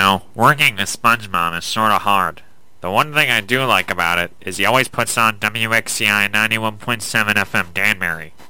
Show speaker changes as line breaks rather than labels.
know, working with SpongeBob is sorta hard. The one thing I do like about it is he always puts on WXCI 91.7 FM Danbury.